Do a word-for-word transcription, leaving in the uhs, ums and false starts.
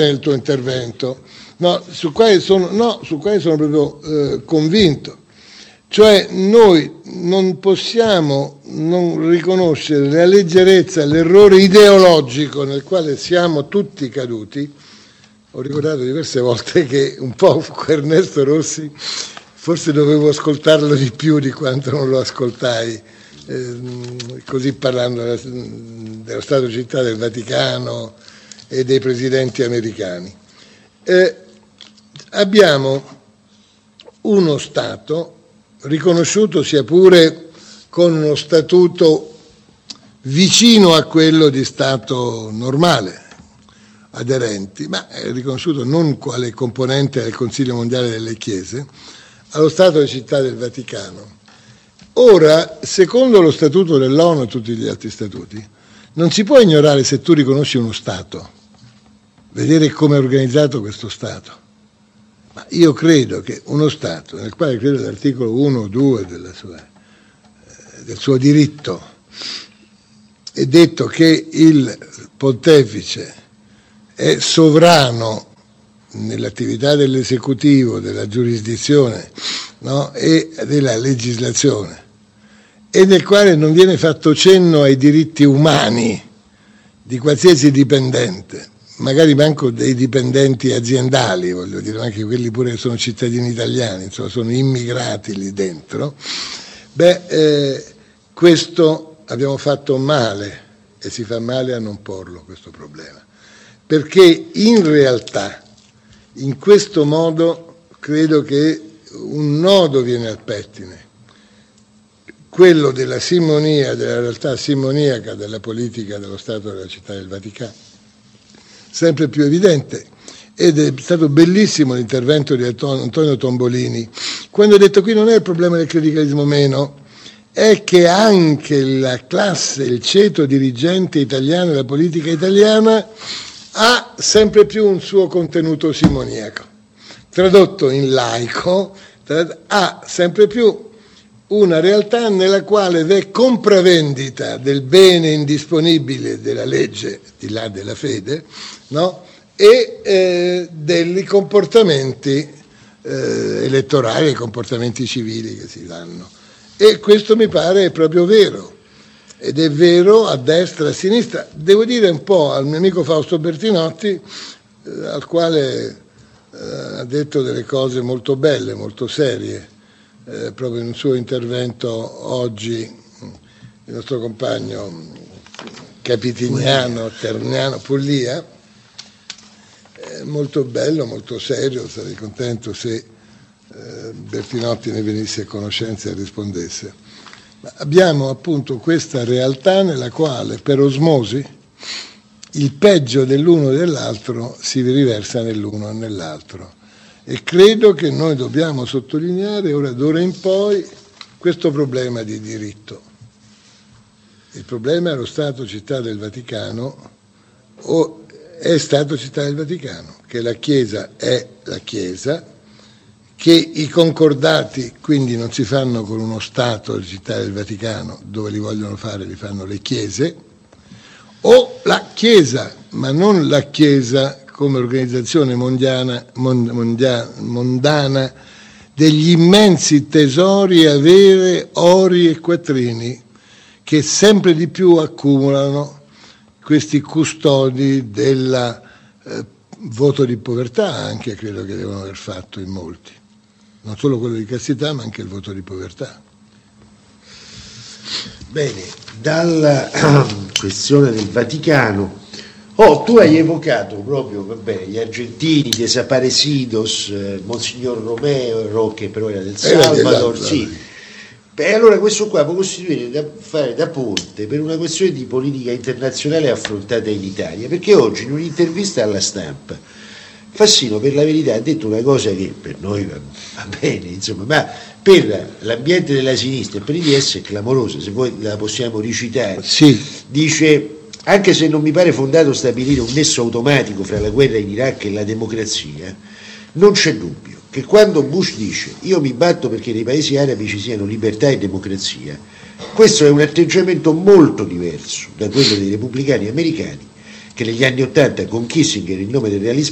nel tuo intervento, no, su quale sono, no, su quale sono proprio eh, convinto. Cioè noi non possiamo non riconoscere la leggerezza, l'errore ideologico nel quale siamo tutti caduti. Ho ricordato diverse volte che un po' Ernesto Rossi forse dovevo ascoltarlo di più di quanto non lo ascoltai, eh, così parlando della, dello Stato Città del Vaticano e dei presidenti americani. Eh, abbiamo uno Stato riconosciuto sia pure con uno statuto vicino a quello di Stato normale, aderenti, ma è riconosciuto non quale componente del Consiglio Mondiale delle Chiese, allo Stato di Città del Vaticano. Ora, secondo lo Statuto dell'ONU e tutti gli altri statuti, non si può ignorare, se tu riconosci uno Stato, vedere come è organizzato questo Stato. Ma io credo che uno Stato, nel quale credo l'articolo uno o due della sua, eh, del suo diritto, è detto che il pontefice è sovrano nell'attività dell'esecutivo, della giurisdizione, no? E della legislazione, e nel quale non viene fatto cenno ai diritti umani di qualsiasi dipendente, magari manco dei dipendenti aziendali, voglio dire, anche quelli pure che sono cittadini italiani, insomma sono immigrati lì dentro, beh, eh, questo abbiamo fatto male, e si fa male a non porlo questo problema, perché in realtà in questo modo credo che un nodo viene al pettine, quello della simonia, della realtà simoniaca della politica dello Stato della Città del Vaticano, sempre più evidente. Ed è stato bellissimo l'intervento di Antonio Tombolini, quando ha detto: qui non è il problema del clericalismo meno, è che anche la classe, il ceto dirigente italiano e la politica italiana ha sempre più un suo contenuto simoniaco. Tradotto in laico, ha sempre più una realtà nella quale v'è compravendita del bene indisponibile della legge, di là della fede, no? E eh, dei comportamenti eh, elettorali, dei comportamenti civili che si danno. E questo mi pare proprio vero, ed è vero a destra e a sinistra. Devo dire un po' al mio amico Fausto Bertinotti, eh, al quale eh, ha detto delle cose molto belle, molto serie, eh, proprio in un suo intervento oggi, il nostro compagno capitiniano, terniano, Puglia, eh, molto bello, molto serio. Sarei contento se eh, Bertinotti ne venisse a conoscenza e rispondesse. Ma abbiamo appunto questa realtà nella quale per osmosi il peggio dell'uno e dell'altro si riversa nell'uno e nell'altro, e credo che noi dobbiamo sottolineare ora d'ora in poi questo problema di diritto. Il problema è lo Stato Città del Vaticano, o è Stato Città del Vaticano, che la Chiesa è la Chiesa, che i concordati quindi non si fanno con uno Stato di Città del Vaticano, dove li vogliono fare li fanno le chiese, o la Chiesa, ma non la Chiesa come organizzazione mondiana, mondia, mondana degli immensi tesori, avere, ori e quattrini che sempre di più accumulano questi custodi del eh, voto di povertà, anche credo che devono aver fatto in molti. Non solo quello di castità, ma anche il voto di povertà. Bene, dalla questione del Vaticano, oh, tu hai evocato proprio, vabbè, gli argentini, desaparecidos, eh, Monsignor Romero, che però era del Salvador, esatto, sì. Beh, allora questo qua può costituire da fare da ponte per una questione di politica internazionale affrontata in Italia, perché oggi in un'intervista alla Stampa Fassino, per la verità, ha detto una cosa che per noi va, va bene, insomma, ma per l'ambiente della sinistra e per i D S è clamorosa, se voi la possiamo recitare. Sì. Dice: anche se non mi pare fondato stabilire un nesso automatico fra la guerra in Iraq e la democrazia, non c'è dubbio che quando Bush dice io mi batto perché nei paesi arabi ci siano libertà e democrazia, questo è un atteggiamento molto diverso da quello dei repubblicani americani, che negli anni Ottanta con Kissinger in nome del realismo